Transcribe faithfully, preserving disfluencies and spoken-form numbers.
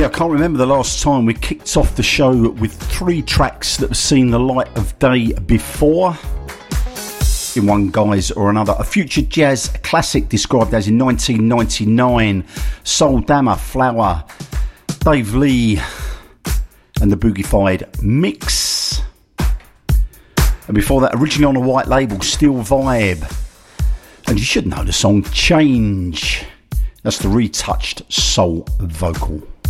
Yeah, I can't remember the last time we kicked off the show with three tracks that have seen the light of day before, in one guise or another. A future jazz classic described as in nineteen ninety-nine, Soul Dammer, Flower, Dave Lee and the Boogified Mix. And before that, originally on a white label, Steel Vibe. And you should know the song Change. That's the retouched soul vocal.